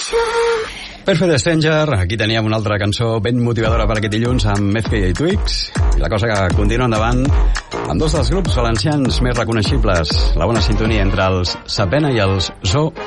Perfect Stranger, aquí teníem una altra cançó ben motivadora per aquest dilluns amb FK i Twix, i la cosa que continua endavant amb dos dels grups valencians més reconeixibles, la bona sintonia entre els Sapena i els Zoo